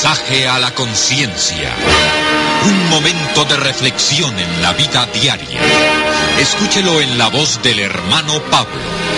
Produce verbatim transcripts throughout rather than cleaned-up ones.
Mensaje a la conciencia. Un momento de reflexión en la vida diaria. Escúchelo en la voz del hermano Pablo.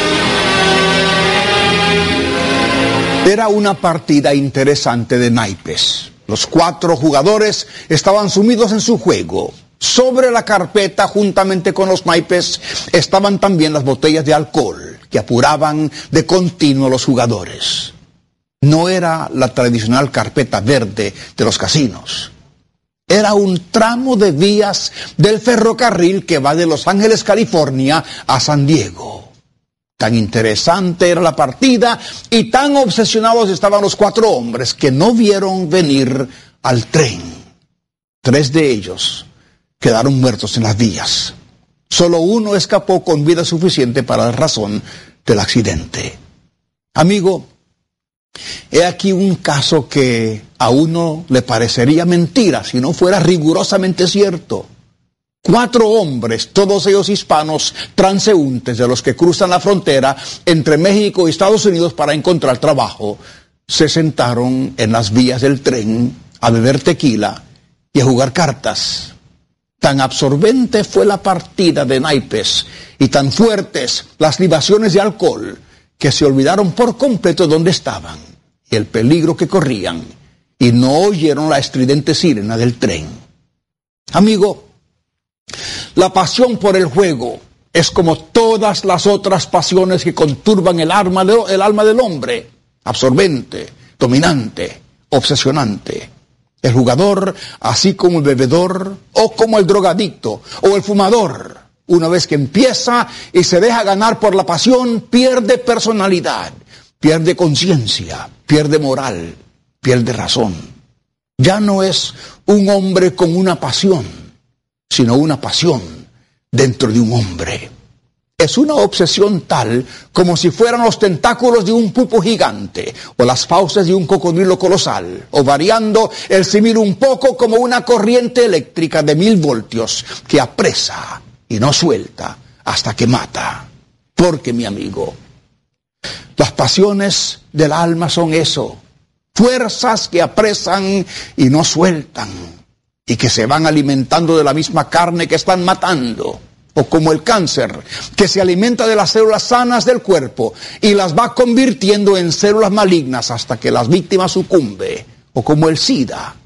Era una partida interesante de naipes. Los cuatro jugadores estaban sumidos en su juego. Sobre la carpeta, juntamente con los naipes, estaban también las botellas de alcohol que apuraban de continuo los jugadores. No era la tradicional carpeta verde de los casinos. Era un tramo de vías del ferrocarril que va de Los Ángeles, California, a San Diego. Tan interesante era la partida y tan obsesionados estaban los cuatro hombres que no vieron venir al tren. Tres de ellos quedaron muertos en las vías. Solo uno escapó con vida suficiente para la razón del accidente. Amigo, he aquí un caso que a uno le parecería mentira si no fuera rigurosamente cierto. Cuatro hombres, todos ellos hispanos, transeúntes de los que cruzan la frontera entre México y Estados Unidos para encontrar trabajo, se sentaron en las vías del tren a beber tequila y a jugar cartas. Tan absorbente fue la partida de naipes y tan fuertes las libaciones de alcohol que se olvidaron por completo dónde estaban y el peligro que corrían y no oyeron la estridente sirena del tren. Amigo, la pasión por el juego es como todas las otras pasiones que conturban el alma, de, el alma del hombre, absorbente, dominante, obsesionante. El jugador, así como el bebedor, o como el drogadicto, o el fumador, una vez que empieza y se deja ganar por la pasión, pierde personalidad, pierde conciencia, pierde moral, pierde razón. Ya no es un hombre con una pasión, sino una pasión dentro de un hombre. Es una obsesión tal como si fueran los tentáculos de un pulpo gigante o las fauces de un cocodrilo colosal, o variando el símil un poco como una corriente eléctrica de mil voltios que apresa y no suelta hasta que mata. Porque, mi amigo, las pasiones del alma son eso, fuerzas que apresan y no sueltan, y que se van alimentando de la misma carne que están matando. O como el cáncer, que se alimenta de las células sanas del cuerpo y las va convirtiendo en células malignas hasta que las víctimas sucumben. O como el SIDA,